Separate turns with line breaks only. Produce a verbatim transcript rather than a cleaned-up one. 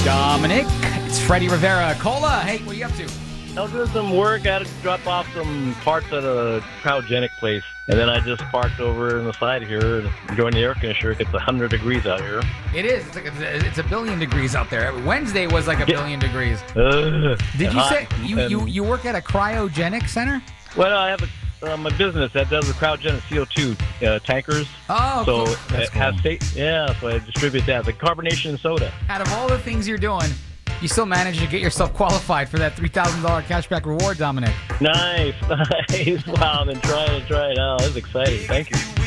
Dominic, it's Freddie Rivera. Cola, hey, what are you up to?
I was doing some work. I had to drop off some parts at a cryogenic place. And then I just parked over on the side here and enjoying the air conditioner. It's one hundred degrees out here.
It is. It's like a, it's a billion degrees out there. Wednesday was like a billion degrees.
Uh,
Did you
hot.
say you, you, you work at a cryogenic center?
Well, I have a Um, a business that does the cryogenic C O two uh, tankers.
Oh,
so
cool. That's
it has
cool.
state, yeah, so I distribute that. The carbonation soda.
Out of all the things you're doing, you still managed to get yourself qualified for that three thousand dollars cashback reward, Dominic.
Nice, nice. Wow, I've been trying to try it out. This is exciting. Thank you.